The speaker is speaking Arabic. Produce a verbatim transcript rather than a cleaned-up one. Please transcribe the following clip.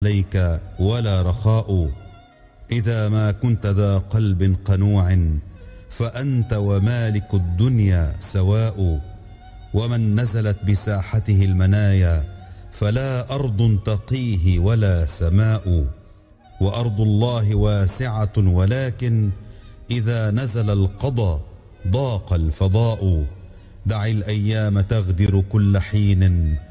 عليك ولا رخاء. إذا ما كنت ذا قلب قنوع فأنت ومالك الدنيا سواء. ومن نزلت بساحته المنايا فلا أرض تقيه ولا سماء. وأرض الله واسعة ولكن إذا نزل القضاء ضاق الفضاء. دع الأيام تغدر كل حين